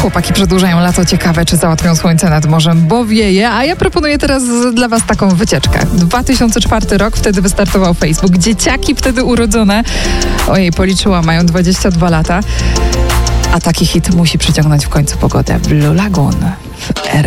chłopaki przedłużają lato. Ciekawe, czy załatwią słońce nad morzem, bo wieje. A ja proponuję teraz dla was taką wycieczkę. 2004 rok, wtedy wystartował Facebook. Dzieciaki wtedy urodzone, policzyłam, mają 22 lata. A taki hit musi przyciągnąć w końcu pogodę. Blue Lagoon w RMF.